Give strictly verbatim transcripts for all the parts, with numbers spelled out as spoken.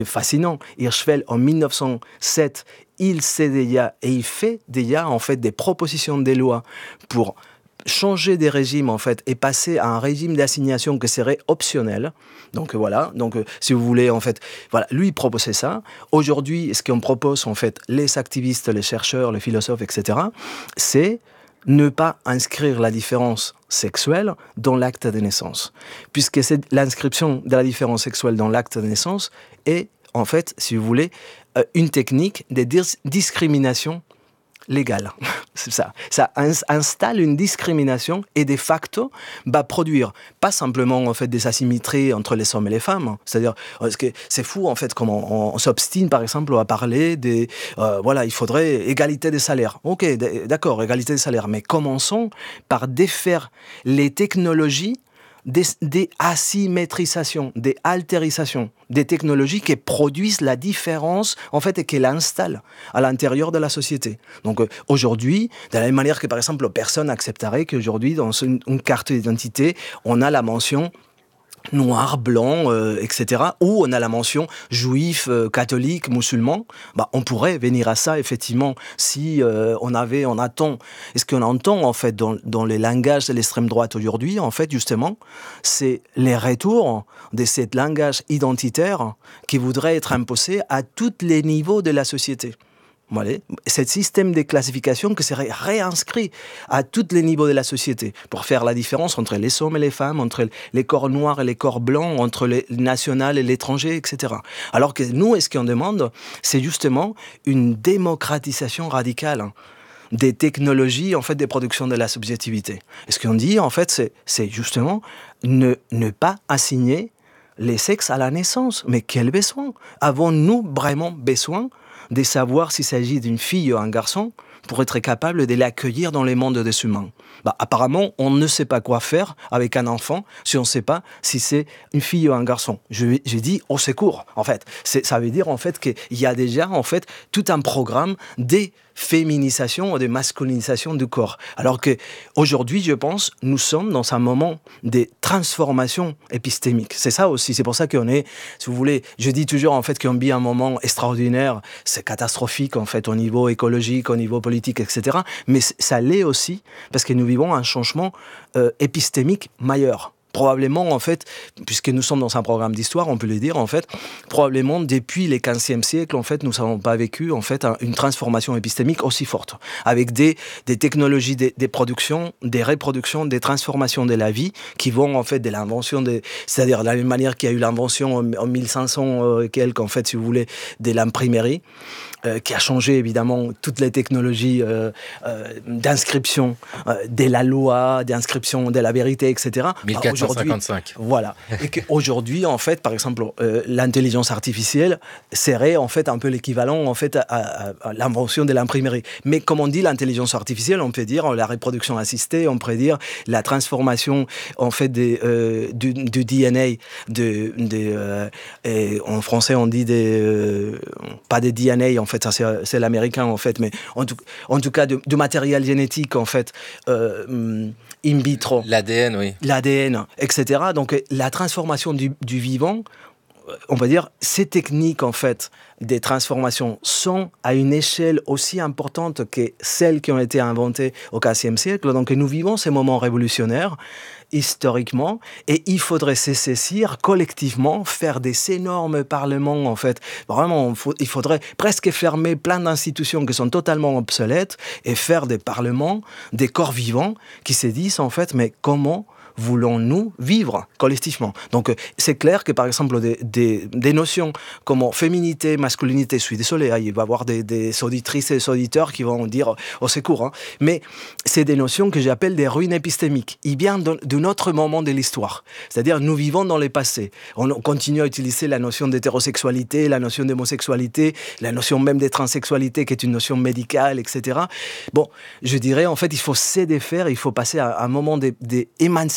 fascinant. Hirschfeld, en mille neuf cent sept, il sait déjà, et il fait déjà, en fait, des propositions de loi pour changer des régimes, en fait, et passer à un régime d'assignation qui serait optionnel. Donc, voilà. Donc, euh, si vous voulez, en fait, voilà, lui, il proposait ça. Aujourd'hui, ce qu'on propose, en fait, les activistes, les chercheurs, les philosophes, et cetera, c'est ne pas inscrire la différence sexuelle dans l'acte de naissance. Puisque c'est l'inscription de la différence sexuelle dans l'acte de naissance est, en fait, si vous voulez, euh, une technique de dis- discrimination légale. C'est ça. Ça ins- installe une discrimination et de facto va produire pas simplement en fait des asymétries entre les hommes et les femmes. C'est-à-dire parce que c'est fou en fait comment on, on s'obstine par exemple à parler des euh, voilà il faudrait égalité des salaires. Ok d- d'accord égalité des salaires, mais commençons par défaire les technologies des, des asymétrisations, des altérisations, des technologies qui produisent la différence, en fait, et qui l'installent à l'intérieur de la société. Donc, euh, aujourd'hui, de la même manière que, par exemple, personne n'accepterait qu'aujourd'hui, dans une, une carte d'identité, on a la mention noir, blanc, euh, et cetera, où on a la mention juif, euh, catholique, musulman, bah, on pourrait venir à ça, effectivement, si euh, on avait, on attend. Et ce qu'on entend, en fait, dans, dans les langages de l'extrême droite aujourd'hui, en fait, justement, c'est les retours de ce langage identitaire qui voudrait être imposé à tous les niveaux de la société. Voilà. Ce système de classification qui serait réinscrit à tous les niveaux de la société pour faire la différence entre les hommes et les femmes, entre les corps noirs et les corps blancs, entre les nationaux et l'étranger, et cetera. Alors que nous, ce qu'on demande, c'est justement une démocratisation radicale des technologies, en fait, des productions de la subjectivité. Et ce qu'on dit, en fait, c'est, c'est justement ne, ne pas assigner les sexes à la naissance. Mais quel besoin? Avons-nous vraiment besoin de savoir s'il s'agit d'une fille ou un garçon pour être capable de l'accueillir dans le monde des humains? Bah, apparemment, on ne sait pas quoi faire avec un enfant si on ne sait pas si c'est une fille ou un garçon. Je, j'ai dit au secours, en fait. C'est, ça veut dire, en fait, qu'il y a déjà, en fait, tout un programme des féminisation ou de masculinisation du corps. Alors qu'aujourd'hui, je pense, nous sommes dans un moment de transformation épistémique. C'est ça aussi, c'est pour ça qu'on est, si vous voulez, je dis toujours en fait qu'on vit un moment extraordinaire, c'est catastrophique en fait au niveau écologique, au niveau politique, et cetera. Mais ça l'est aussi parce que nous vivons un changement euh, épistémique majeur. Probablement, en fait, puisque nous sommes dans un programme d'histoire, on peut le dire, en fait, probablement depuis le quinzième siècle, en fait, nous n'avons pas vécu, en fait, une transformation épistémique aussi forte, avec des, des technologies, des, des productions, des reproductions, des transformations de la vie qui vont, en fait, de l'invention, de, c'est-à-dire de la même manière qu'il y a eu l'invention en, en mille cinq cents et quelques, en fait, si vous voulez, de l'imprimerie, Euh, qui a changé évidemment toutes les technologies euh, euh, d'inscription euh, de la loi, d'inscription de la vérité, et cetera. mille quatre cent cinquante-cinq. Bah, voilà. Et qu'aujourd'hui, en fait, par exemple, euh, l'intelligence artificielle serait en fait un peu l'équivalent en fait à, à, à l'invention de l'imprimerie. Mais comme on dit l'intelligence artificielle, on peut dire la reproduction assistée, on peut dire la transformation en fait des, euh, du, du D N A, de, de, euh, et en français on dit des, euh, pas des D N A en fait. En fait, ça, c'est, c'est l'américain, en fait, mais en tout, en tout cas, du matériel génétique, en fait, euh, in vitro. L'A D N, oui. L'A D N, et cetera. Donc, la transformation du, du vivant, on va dire, ces techniques, en fait, des transformations sont à une échelle aussi importante que celles qui ont été inventées au quinzième siècle. Donc, nous vivons ces moments révolutionnaires, historiquement, et il faudrait se saisir collectivement, faire des énormes parlements, en fait. Vraiment, il faudrait presque fermer plein d'institutions qui sont totalement obsolètes et faire des parlements, des corps vivants qui se disent, en fait, mais comment voulons-nous vivre collectivement? Donc, c'est clair que, par exemple, des, des, des notions comme féminité, masculinité, je suis désolé, hein, il va y avoir des, des auditrices et des auditeurs qui vont dire au secours, hein, mais c'est des notions que j'appelle des ruines épistémiques. Ils viennent d'un autre moment de l'histoire. C'est-à-dire, nous vivons dans le passé. On continue à utiliser la notion d'hétérosexualité, la notion d'homosexualité, la notion même de transsexualité, qui est une notion médicale, et cetera. Bon, je dirais, en fait, il faut se défaire, il faut passer à un moment d'émancipation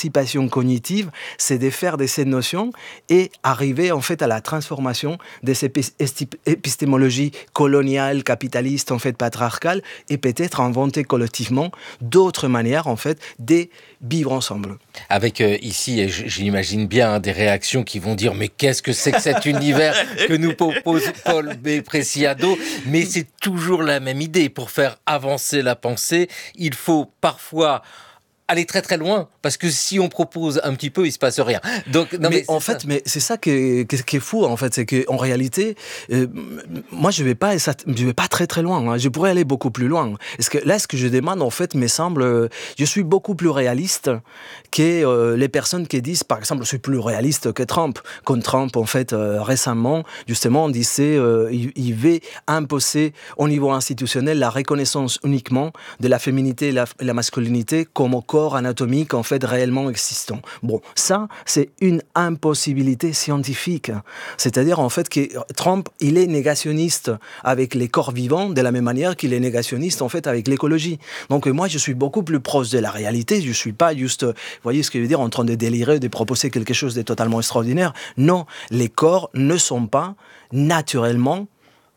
l'anticipation cognitive, c'est de faire de ces notions et arriver en fait à la transformation de ces épistémologies coloniales, capitalistes, en fait patriarcales, et peut-être inventer collectivement d'autres manières en fait de vivre ensemble. Avec euh, ici, j'imagine bien hein, des réactions qui vont dire mais qu'est-ce que c'est que cet univers que nous propose Paul B. Preciado? Mais c'est toujours la même idée. Pour faire avancer la pensée, il faut parfois aller très très loin, parce que si on propose un petit peu, il se passe rien. Donc, non, mais, mais en fait, ça. mais c'est ça qui est, qui, est, qui est fou, en fait, c'est qu'en réalité, euh, moi, je vais pas, je vais pas très très loin. Hein. Je pourrais aller beaucoup plus loin. Parce que là, ce que je demande, en fait, me semble, je suis beaucoup plus réaliste que euh, les personnes qui disent, par exemple, je suis plus réaliste que Trump. Comme Trump, en fait, euh, récemment, justement, on disait, euh, il, il veut imposer au niveau institutionnel la reconnaissance uniquement de la féminité et la, et la masculinité comme corps anatomique en fait réellement existant. Bon, ça, c'est une impossibilité scientifique. C'est-à-dire en fait que Trump, il est négationniste avec les corps vivants de la même manière qu'il est négationniste en fait avec l'écologie. Donc moi, je suis beaucoup plus proche de la réalité. Je suis pas juste, vous voyez ce que je veux dire, en train de délirer, de proposer quelque chose de totalement extraordinaire. Non, les corps ne sont pas naturellement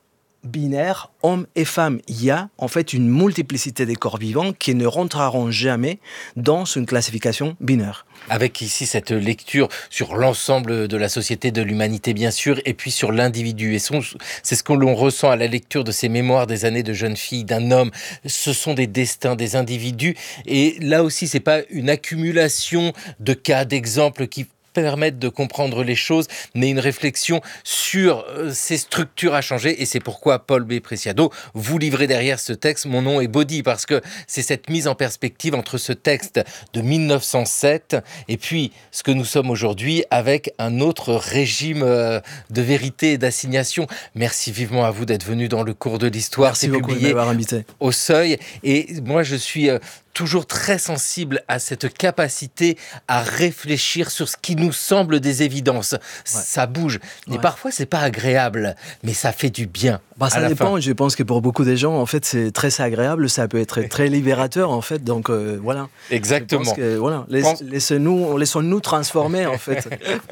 binaire, hommes et femmes. Il y a en fait une multiplicité des corps vivants qui ne rentreront jamais dans une classification binaire. Avec ici cette lecture sur l'ensemble de la société, de l'humanité bien sûr, et puis sur l'individu. Et son, c'est ce que l'on ressent à la lecture de ces mémoires des années de jeune fille, d'un homme. Ce sont des destins, des individus. Et là aussi, c'est pas une accumulation de cas, d'exemples qui permettre de comprendre les choses, mais une réflexion sur euh, ces structures à changer. Et c'est pourquoi, Paul B. Preciado, vous livrez derrière ce texte Mon nom est Body, parce que c'est cette mise en perspective entre ce texte de mille neuf cent sept et puis ce que nous sommes aujourd'hui avec un autre régime euh, de vérité et d'assignation. Merci vivement à vous d'être venu dans le cours de l'histoire. Merci c'est beaucoup publié de m'avoir invité. Au Seuil. Et moi, je suis... Euh, toujours très sensible à cette capacité à réfléchir sur ce qui nous semble des évidences. Ouais. Ça bouge. Et ouais. Parfois, c'est pas agréable, mais ça fait du bien. Bah, ça dépend. Fin. Je pense que pour beaucoup de gens, en fait, c'est très agréable. Ça peut être très libérateur, en fait. Donc, euh, voilà. Exactement. Je pense que, voilà. Laisse, pense... Laissons-nous, laissons-nous transformer, en fait.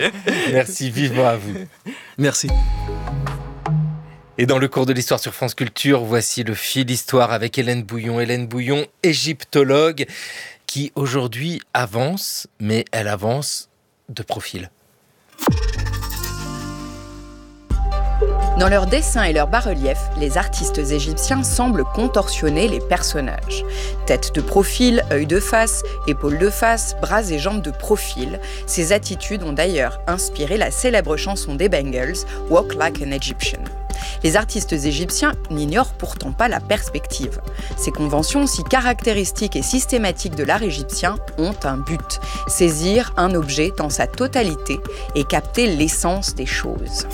Merci vivement à vous. Merci. Et dans le cours de l'histoire sur France Culture, voici le fil histoire avec Hélène Bouillon. Hélène Bouillon, égyptologue, qui aujourd'hui avance, mais elle avance de profil. Dans leurs dessins et leurs bas-reliefs, les artistes égyptiens semblent contorsionner les personnages. Tête de profil, œil de face, épaules de face, bras et jambes de profil. Ces attitudes ont d'ailleurs inspiré la célèbre chanson des Bangles, Walk Like an Egyptian. Les artistes égyptiens n'ignorent pourtant pas la perspective. Ces conventions si caractéristiques et systématiques de l'art égyptien ont un but, saisir un objet dans sa totalité et capter l'essence des choses.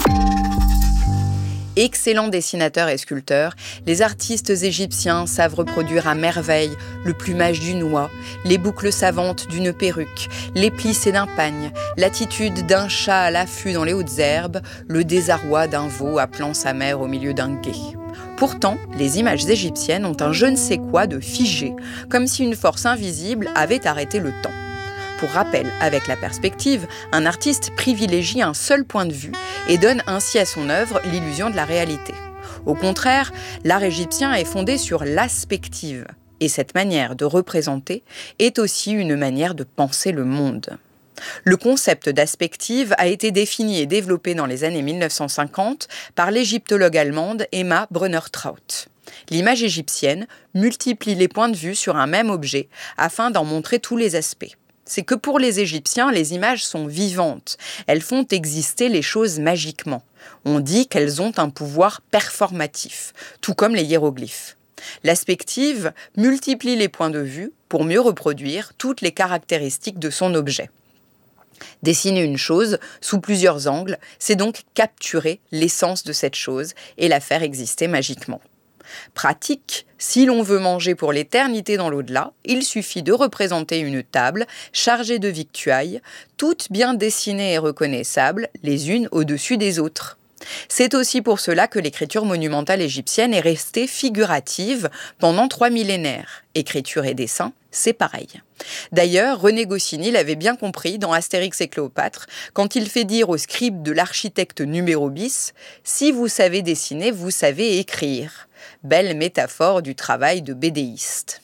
Excellents dessinateurs et sculpteurs, les artistes égyptiens savent reproduire à merveille le plumage d'une oie, les boucles savantes d'une perruque, les plissés d'un pagne, l'attitude d'un chat à l'affût dans les hautes herbes, le désarroi d'un veau appelant sa mère au milieu d'un gué. Pourtant, les images égyptiennes ont un je ne sais quoi de figé, comme si une force invisible avait arrêté le temps. Pour rappel, avec la perspective, un artiste privilégie un seul point de vue et donne ainsi à son œuvre l'illusion de la réalité. Au contraire, l'art égyptien est fondé sur l'aspective. Et cette manière de représenter est aussi une manière de penser le monde. Le concept d'aspective a été défini et développé dans les années mille neuf cent cinquante par l'égyptologue allemande Emma Brunner-Traut. L'image égyptienne multiplie les points de vue sur un même objet afin d'en montrer tous les aspects. C'est que pour les Égyptiens, les images sont vivantes. Elles font exister les choses magiquement. On dit qu'elles ont un pouvoir performatif, tout comme les hiéroglyphes. L'aspective multiplie les points de vue pour mieux reproduire toutes les caractéristiques de son objet. Dessiner une chose sous plusieurs angles, c'est donc capturer l'essence de cette chose et la faire exister magiquement. Pratique, si l'on veut manger pour l'éternité dans l'au-delà, il suffit de représenter une table chargée de victuailles, toutes bien dessinées et reconnaissables, les unes au-dessus des autres. C'est aussi pour cela que l'écriture monumentale égyptienne est restée figurative pendant trois millénaires. Écriture et dessin c'est pareil. D'ailleurs, René Goscinny l'avait bien compris dans Astérix et Cléopâtre, quand il fait dire au scribe de l'architecte numéro bis « Si vous savez dessiner, vous savez écrire ». Belle métaphore du travail de bédéiste.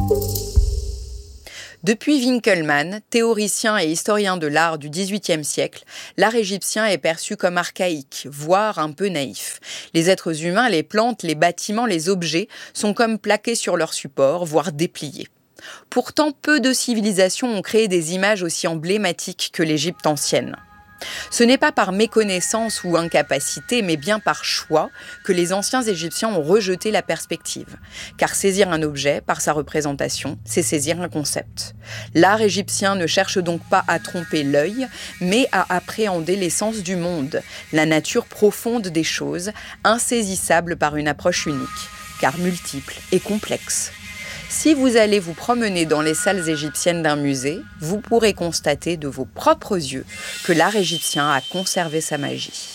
Depuis Winckelmann, théoricien et historien de l'art du dix-huitième siècle, l'art égyptien est perçu comme archaïque, voire un peu naïf. Les êtres humains, les plantes, les bâtiments, les objets sont comme plaqués sur leur support, voire dépliés. Pourtant, peu de civilisations ont créé des images aussi emblématiques que l'Égypte ancienne. Ce n'est pas par méconnaissance ou incapacité, mais bien par choix, que les anciens Égyptiens ont rejeté la perspective. Car saisir un objet, par sa représentation, c'est saisir un concept. L'art égyptien ne cherche donc pas à tromper l'œil, mais à appréhender l'essence du monde, la nature profonde des choses, insaisissable par une approche unique, car multiple et complexe. Si vous allez vous promener dans les salles égyptiennes d'un musée, vous pourrez constater de vos propres yeux que l'art égyptien a conservé sa magie.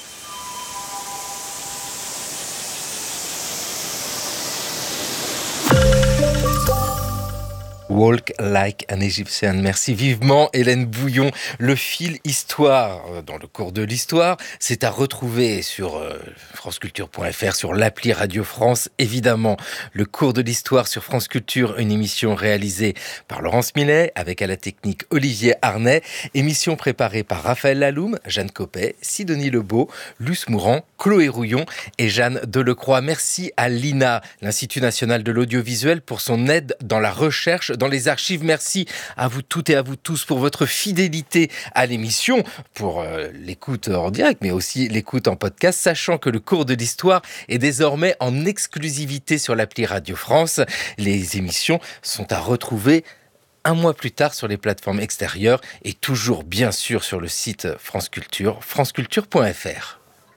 Walk like an Egyptian. Merci vivement Hélène Bouillon. Le fil histoire dans le cours de l'histoire, c'est à retrouver sur euh, franceculture point f r, sur l'appli Radio France. Évidemment, le cours de l'histoire sur France Culture, une émission réalisée par Laurence Millet avec à la technique Olivier Arnay. Émission préparée par Raphaël Laloum, Jeanne Copet, Sidonie Lebeau, Luce Mourant, Chloé Rouillon et Jeanne Delecroix. Merci à l'I N A, l'Institut National de l'Audiovisuel, pour son aide dans la recherche, dans les archives. Merci à vous toutes et à vous tous pour votre fidélité à l'émission, pour euh, l'écoute en direct, mais aussi l'écoute en podcast, sachant que le cours de l'histoire est désormais en exclusivité sur l'appli Radio France. Les émissions sont à retrouver un mois plus tard sur les plateformes extérieures et toujours bien sûr sur le site France Culture, franceculture point f r.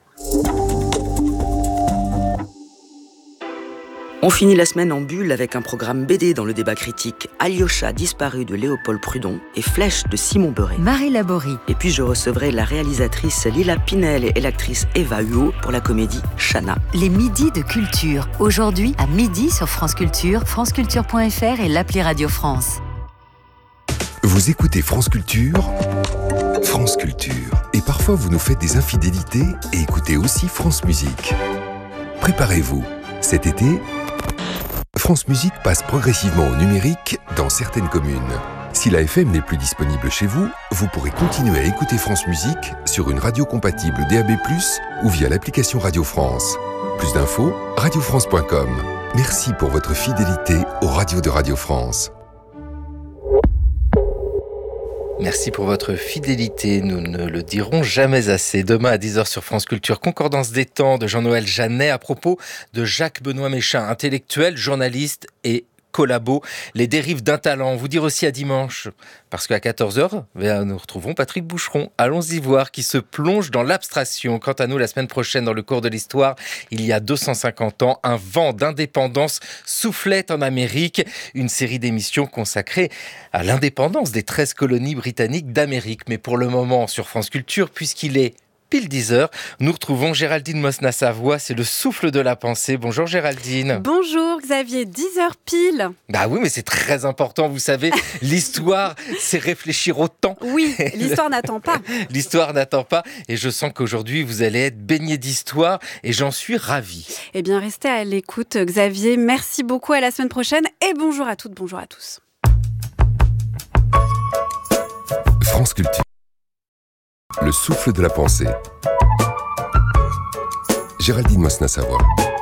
On finit la semaine en bulle avec un programme B D dans le débat critique, Alyosha disparu de Léopold Prudon et Flèche de Simon Beuret. Marie Laborie. Et puis je recevrai la réalisatrice Lila Pinel et l'actrice Eva Huot pour la comédie Chana. Les midis de culture. Aujourd'hui à midi sur France Culture, franceculture point f r et l'appli Radio France. Vous écoutez France Culture, France Culture. Et parfois vous nous faites des infidélités et écoutez aussi France Musique. Préparez-vous. Cet été, France Musique passe progressivement au numérique dans certaines communes. Si la F M n'est plus disponible chez vous, vous pourrez continuer à écouter France Musique sur une radio compatible D A B plus, ou via l'application Radio France. Plus d'infos, radio france point com. Merci pour votre fidélité aux radios de Radio France. Merci pour votre fidélité, nous ne le dirons jamais assez. Demain à dix heures sur France Culture, Concordance des temps de Jean-Noël Jeannet à propos de Jacques-Benoît Méchain, intellectuel, journaliste et collabo, les dérives d'un talent. Vous dire aussi à dimanche, parce qu'à quatorze heures, nous retrouvons Patrick Boucheron. Allons-y voir, qui se plonge dans l'abstraction. Quant à nous, la semaine prochaine, dans le cours de l'histoire, il y a deux cent cinquante ans, un vent d'indépendance soufflait en Amérique. Une série d'émissions consacrée à l'indépendance des treize colonies britanniques d'Amérique. Mais pour le moment, sur France Culture, puisqu'il est pile dix heures, nous retrouvons Géraldine Mosna-Savoie, c'est le souffle de la pensée. Bonjour Géraldine. Bonjour Xavier, dix heures pile. Bah oui, mais c'est très important, vous savez, l'histoire, c'est réfléchir au temps. Oui, l'histoire n'attend pas. L'histoire n'attend pas, et je sens qu'aujourd'hui vous allez être baigné d'histoire, et j'en suis ravi. Eh bien, restez à l'écoute Xavier, merci beaucoup, à la semaine prochaine, et bonjour à toutes, bonjour à tous. France Culture. Le souffle de la pensée. Géraldine Mosna-Savoie.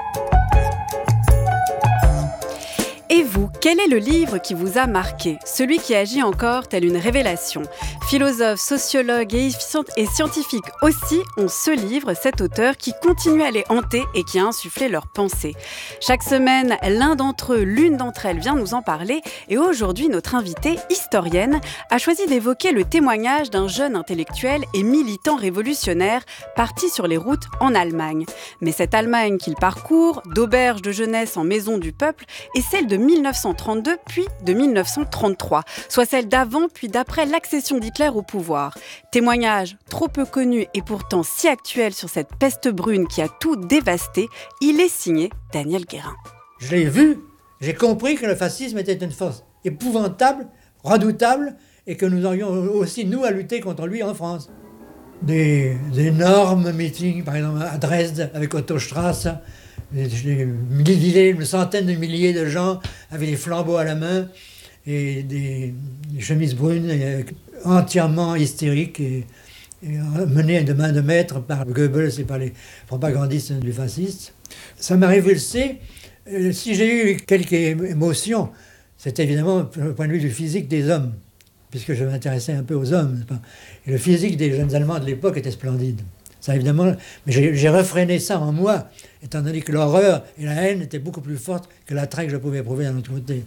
Et vous, quel est le livre qui vous a marqué ? Celui qui agit encore telle une révélation. Philosophes, sociologues et scientifiques aussi ont ce livre, cet auteur qui continue à les hanter et qui a insufflé leurs pensées. Chaque semaine, l'un d'entre eux, l'une d'entre elles vient nous en parler. Et aujourd'hui, notre invitée, historienne, a choisi d'évoquer le témoignage d'un jeune intellectuel et militant révolutionnaire parti sur les routes en Allemagne. Mais cette Allemagne qu'il parcourt, d'auberge de jeunesse en maison du peuple, est celle de mille neuf cent trente-deux puis de mille neuf cent trente-trois, soit celle d'avant puis d'après l'accession d'Hitler au pouvoir. Témoignage trop peu connu et pourtant si actuel sur cette peste brune qui a tout dévasté, il est signé Daniel Guérin. Je l'ai vu, j'ai compris que le fascisme était une force épouvantable, redoutable, et que nous aurions aussi, nous, à lutter contre lui en France. Des, des énormes meetings, par exemple à Dresde, avec Otto Strasse, des, des milliers, une centaine de milliers de gens avec des flambeaux à la main et des, des chemises brunes et, entièrement hystériques et, et menées de main de maître par Goebbels et par les propagandistes du fascisme. Ça m'a révulsé. Euh, si j'ai eu quelques émotions, c'était évidemment du point de vue du physique des hommes, puisque je m'intéressais un peu aux hommes. Et le physique des jeunes Allemands de l'époque était splendide. Ça, évidemment, mais j'ai, j'ai refréné ça en moi, étant donné que l'horreur et la haine étaient beaucoup plus fortes que l'attrait que je pouvais éprouver d'un autre côté.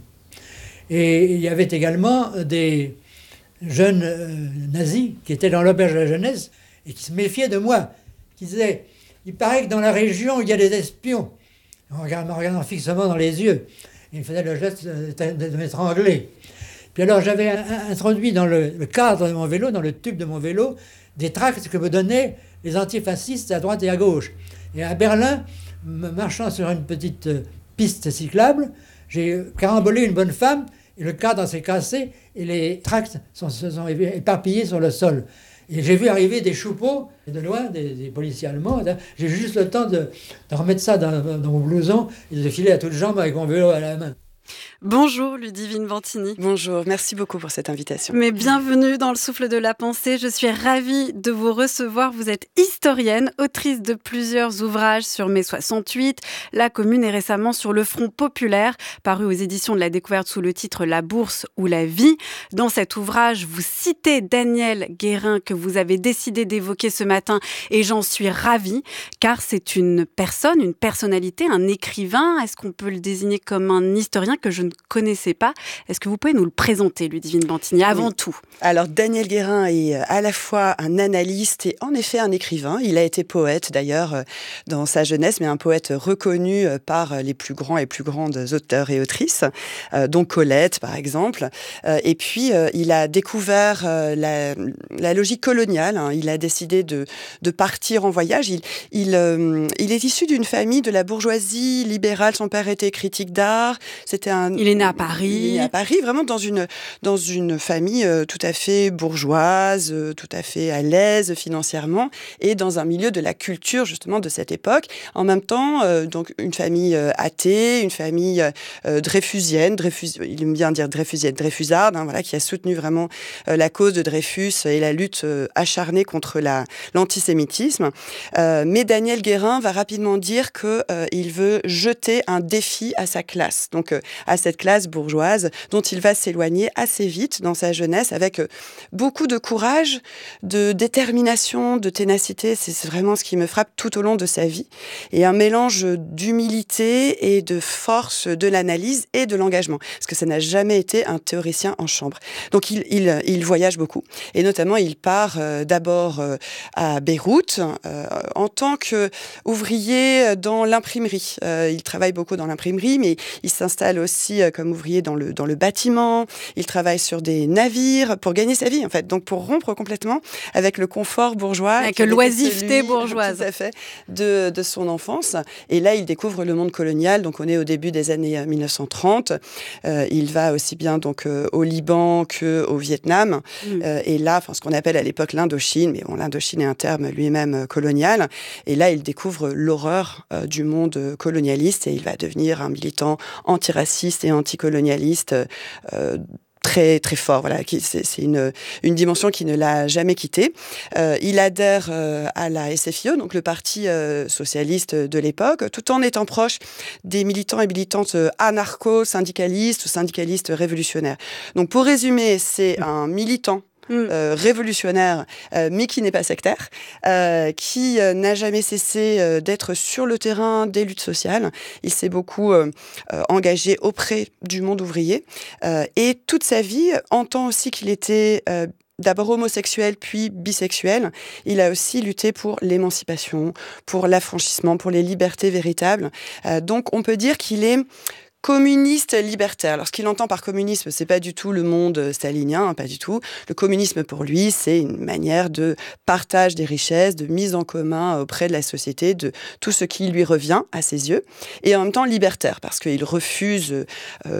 Et il y avait également des jeunes euh, nazis qui étaient dans l'auberge de la jeunesse et qui se méfiaient de moi, qui disaient « Il paraît que dans la région, il y a des espions », en me regardant fixement dans les yeux. Et il faisait le geste de, de, de m'étrangler. Puis alors, j'avais introduit dans le, le cadre de mon vélo, dans le tube de mon vélo, des tracts que me donnaient les antifascistes à droite et à gauche. Et à Berlin, marchant sur une petite piste cyclable, j'ai carambolé une bonne femme, et le cadre s'est cassé, et les tracts sont, se sont éparpillés sur le sol. Et j'ai vu arriver des choupeaux, de loin, des, des policiers allemands. J'ai eu juste le temps de, de remettre ça dans, dans mon blouson, et de filer à toutes jambes avec mon vélo à la main. Bonjour Ludivine Vantini. Bonjour, merci beaucoup pour cette invitation. Mais bienvenue dans le Souffle de la Pensée. Je suis ravie de vous recevoir. Vous êtes historienne, autrice de plusieurs ouvrages sur mai soixante-huit, La Commune et récemment sur le Front populaire, paru aux éditions de la Découverte sous le titre La Bourse ou la vie. Dans cet ouvrage, vous citez Daniel Guérin que vous avez décidé d'évoquer ce matin et j'en suis ravie car c'est une personne, une personnalité, un écrivain. Est-ce qu'on peut le désigner comme un historien que je ne connaissais pas? Est-ce que vous pouvez nous le présenter, Ludivine Vantini, avant oui. tout? Alors, Daniel Guérin est à la fois un analyste et en effet un écrivain. Il a été poète, d'ailleurs, dans sa jeunesse, mais un poète reconnu par les plus grands et plus grandes auteurs et autrices, euh, dont Colette, par exemple. Euh, et puis, euh, il a découvert euh, la, la logique coloniale. Hein. Il a décidé de, de partir en voyage. Il, il, euh, il est issu d'une famille de la bourgeoisie libérale. Son père était critique d'art. C'était un Il est né à Paris. Il est né à Paris, vraiment dans une, dans une famille euh, tout à fait bourgeoise, euh, tout à fait à l'aise financièrement, et dans un milieu de la culture, justement, de cette époque. En même temps, euh, donc, une famille euh, athée, une famille euh, dreyfusienne, Dreyfus, il aime bien dire dreyfusienne, dreyfusarde, hein, voilà, qui a soutenu vraiment euh, la cause de Dreyfus et la lutte euh, acharnée contre la, l'antisémitisme. Euh, mais Daniel Guérin va rapidement dire qu'il euh, veut jeter un défi à sa classe. Donc, euh, à cette classe bourgeoise dont il va s'éloigner assez vite dans sa jeunesse avec beaucoup de courage, de détermination, de ténacité. C'est vraiment ce qui me frappe tout au long de sa vie. Et un mélange d'humilité et de force de l'analyse et de l'engagement. Parce que ça n'a jamais été un théoricien en chambre. Donc il, il, il voyage beaucoup. Et notamment, il part euh, d'abord euh, à Beyrouth euh, en tant qu'ouvrier dans l'imprimerie. Euh, il travaille beaucoup dans l'imprimerie, mais il s'installe aussi comme ouvrier dans le, dans le bâtiment. Il travaille sur des navires pour gagner sa vie, en fait. Donc, pour rompre complètement avec le confort bourgeois. Avec l'oisiveté bourgeoise. Tout à fait, de, de son enfance. Et là, il découvre le monde colonial. Donc, on est au début des années mille neuf cent trente. Euh, il va aussi bien donc, euh, au Liban qu'au Vietnam. Mm. Euh, et là, enfin, ce qu'on appelle à l'époque l'Indochine, mais bon, l'Indochine est un terme lui-même euh, colonial. Et là, il découvre l'horreur euh, du monde colonialiste et il va devenir un militant antiraciste et anticolonialiste euh, très très fort. Voilà, c'est, c'est une une dimension qui ne l'a jamais quitté. Euh, il adhère euh, à la S F I O, donc le parti euh, socialiste de l'époque, tout en étant proche des militants et militantes anarcho-syndicalistes ou syndicalistes révolutionnaires. Donc pour résumer, c'est un militant Euh, révolutionnaire, euh, mais qui n'est pas sectaire, euh, qui euh, n'a jamais cessé euh, d'être sur le terrain des luttes sociales. Il s'est beaucoup euh, euh, engagé auprès du monde ouvrier euh, et toute sa vie entend aussi qu'il était euh, d'abord homosexuel, puis bisexuel. Il a aussi lutté pour l'émancipation, pour l'affranchissement, pour les libertés véritables. Euh, donc on peut dire qu'il est communiste libertaire. Alors, ce qu'il entend par communisme, c'est pas du tout le monde stalinien, hein, pas du tout. Le communisme, pour lui, c'est une manière de partage des richesses, de mise en commun auprès de la société, de tout ce qui lui revient à ses yeux. Et en même temps, libertaire, parce qu'il refuse euh,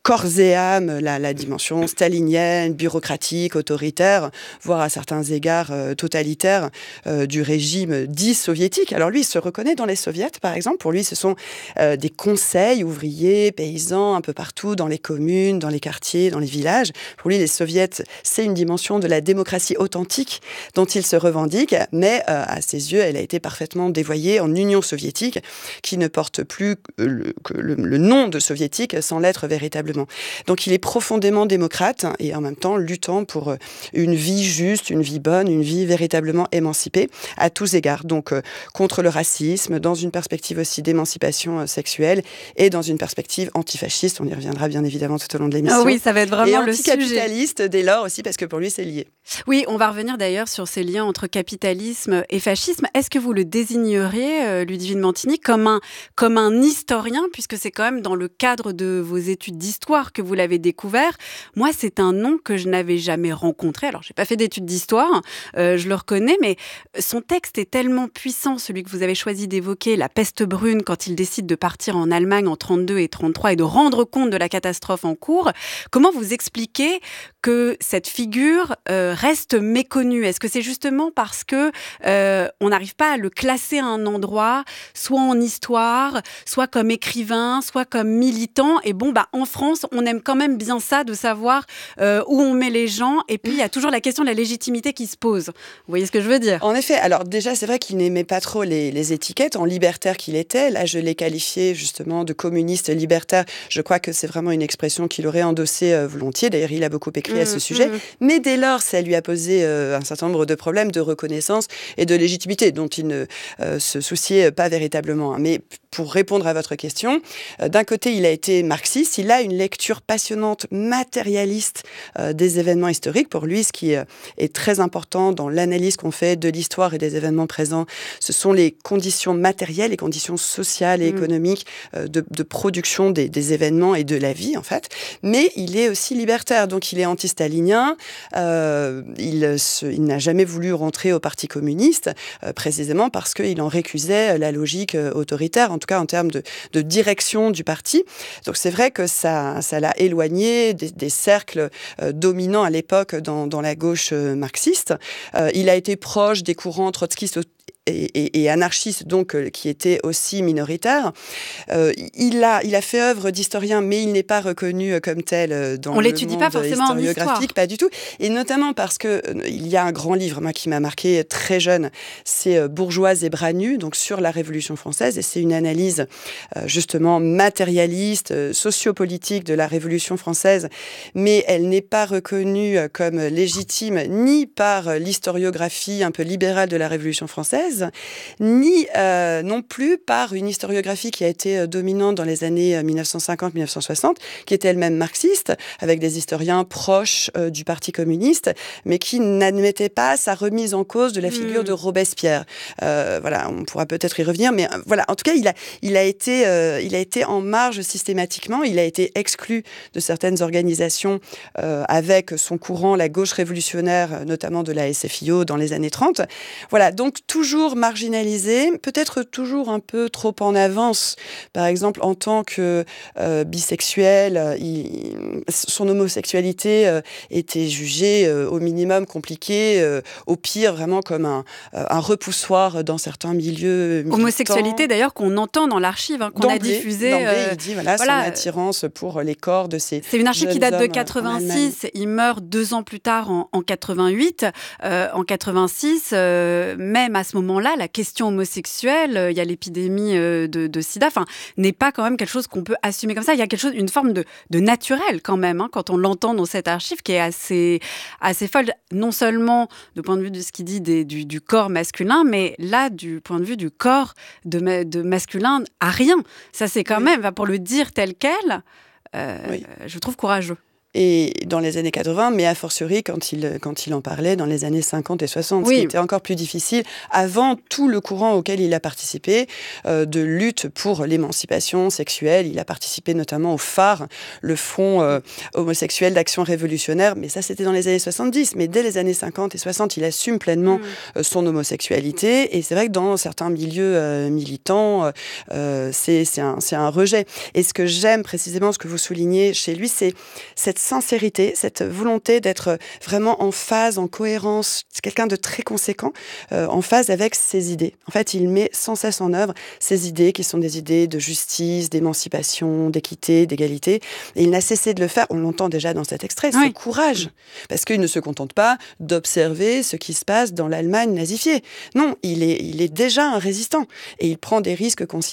corps et âme la, la dimension stalinienne, bureaucratique, autoritaire, voire à certains égards euh, totalitaire euh, du régime dit soviétique. Alors lui, il se reconnaît dans les soviets, par exemple. Pour lui, ce sont euh, des conseils ouvriers, paysans, un peu partout, dans les communes, dans les quartiers, dans les villages. Pour lui, les soviets, c'est une dimension de la démocratie authentique dont il se revendique, mais euh, à ses yeux, elle a été parfaitement dévoyée en Union soviétique, qui ne porte plus le, le, le nom de soviétique sans l'être véritablement. Donc il est profondément démocrate et en même temps luttant pour une vie juste, une vie bonne, une vie véritablement émancipée à tous égards. Donc euh, contre le racisme, dans une perspective aussi d'émancipation euh, sexuelle et dans une perspective antifasciste. On y reviendra bien évidemment tout au long de l'émission. Ah oui, ça va être vraiment et le sujet. Anticapitaliste dès lors aussi parce que pour lui c'est lié. Oui, on va revenir d'ailleurs sur ces liens entre capitalisme et fascisme. Est-ce que vous le désigneriez, euh, Ludivine Mantini, comme un, comme un historien, puisque c'est quand même dans le cadre de vos études d'histoire que vous l'avez découvert? Moi, c'est un nom que je n'avais jamais rencontré. Alors, je n'ai pas fait d'études d'histoire, euh, je le reconnais, mais son texte est tellement puissant, celui que vous avez choisi d'évoquer, La peste brune, quand il décide de partir en Allemagne en trente-deux et trente-trois et de rendre compte de la catastrophe en cours. Comment vous expliquez que cette figure euh, reste méconnue? Est-ce que c'est justement parce que euh, on n'arrive pas à le classer à un endroit, soit en histoire, soit comme écrivain, soit comme militant? Et bon, bah en France, on aime quand même bien ça, de savoir euh, où on met les gens. Et puis il y a toujours la question de la légitimité qui se pose. Vous voyez ce que je veux dire? En effet. Alors déjà, c'est vrai qu'il n'aimait pas trop les, les étiquettes. En libertaire qu'il était, là, je l'ai qualifié justement de communiste libertaire. Je crois que c'est vraiment une expression qu'il aurait endossée euh, volontiers. D'ailleurs, il a beaucoup écrit à ce sujet. Mmh. Mais dès lors, ça lui a posé euh, un certain nombre de problèmes de reconnaissance et de légitimité dont il ne euh, se souciait pas véritablement. Mais pour répondre à votre question, euh, d'un côté, il a été marxiste. Il a une lecture passionnante, matérialiste euh, des événements historiques. Pour lui, ce qui euh, est très important dans l'analyse qu'on fait de l'histoire et des événements présents, ce sont les conditions matérielles, les conditions sociales et mmh. économiques euh, de, de production des, des événements et de la vie, en fait. Mais il est aussi libertaire, donc il est anti-stalinien. Euh, il, se, il n'a jamais voulu rentrer au Parti communiste, euh, précisément parce qu'il en récusait la logique euh, autoritaire, en tout cas en termes de, de direction du parti. Donc c'est vrai que ça, ça l'a éloigné des, des cercles euh, dominants à l'époque dans, dans la gauche euh, marxiste. Euh, il a été proche des courants trotskistes Et, et, et anarchiste, donc, euh, qui était aussi minoritaire. Euh, il, a, il a fait œuvre d'historien, mais il n'est pas reconnu comme tel euh, dans On le l'étudie monde pas forcément historiographique, en histoire. Pas du tout. Et notamment parce que euh, il y a un grand livre, moi, qui m'a marqué très jeune, c'est euh, Bourgeoise et bras nus, donc sur la Révolution française, et c'est une analyse euh, justement matérialiste, euh, sociopolitique de la Révolution française, mais elle n'est pas reconnue euh, comme légitime ni par euh, l'historiographie un peu libérale de la Révolution française, ni euh, non plus par une historiographie qui a été euh, dominante dans les années mille neuf cent cinquante mille neuf cent soixante, qui était elle-même marxiste, avec des historiens proches euh, du Parti communiste, mais qui n'admettaient pas sa remise en cause de la figure mmh. de Robespierre. Euh, voilà, on pourra peut-être y revenir, mais euh, voilà, en tout cas, il a, il a été, euh, il a été en marge systématiquement, il a été exclu de certaines organisations euh, avec son courant, la gauche révolutionnaire, notamment de la S F I O dans les années trente. Voilà, donc toujours marginalisé, peut-être toujours un peu trop en avance. Par exemple, en tant que euh, bisexuel, il, son homosexualité euh, était jugée euh, au minimum compliquée, euh, au pire vraiment comme un, euh, un repoussoir dans certains milieux militants. Homosexualité d'ailleurs qu'on entend dans l'archive, hein, qu'on d'emblée, a diffusée. D'emblée, euh, il dit voilà, voilà, son attirance pour les corps de ces C'est une archive qui date de quatre-vingt-six. Il meurt deux ans plus tard en, en quatre-vingt-huit. Euh, en quatre-vingt-six, euh, même à ce moment-là, la question homosexuelle, euh, il y a l'épidémie euh, de, de sida, enfin, n'est pas quand même quelque chose qu'on peut assumer comme ça. Il y a quelque chose, une forme de, de naturel quand même, hein, quand on l'entend dans cette archive, qui est assez, assez folle, non seulement du point de vue de ce qu'il dit des, du, du corps masculin, mais là, du point de vue du corps de, ma, de masculin, à rien. Ça, c'est quand oui. même, pour le dire tel quel, euh, oui. je trouve courageux. et dans les années quatre-vingts, mais a fortiori quand il, quand il en parlait dans les années cinquante et soixante, oui. ce qui était encore plus difficile avant tout le courant auquel il a participé, euh, de lutte pour l'émancipation sexuelle. Il a participé notamment au phare, le Front euh, homosexuel d'action révolutionnaire, mais ça c'était dans les années soixante-dix, mais dès les années cinquante et soixante, il assume pleinement mmh. euh, son homosexualité, et c'est vrai que dans certains milieux euh, militants, euh, c'est, c'est, un, c'est un rejet. Et ce que j'aime précisément, ce que vous soulignez chez lui, c'est cette sincérité, cette volonté d'être vraiment en phase, en cohérence. C'est quelqu'un de très conséquent, euh, en phase avec ses idées. En fait, il met sans cesse en œuvre ses idées qui sont des idées de justice, d'émancipation, d'équité, d'égalité. Et il n'a cessé de le faire, on l'entend déjà dans cet extrait, oui. ce courage. Parce qu'il ne se contente pas d'observer ce qui se passe dans l'Allemagne nazifiée. Non, il est, il est déjà un résistant. Et il prend des risques considérables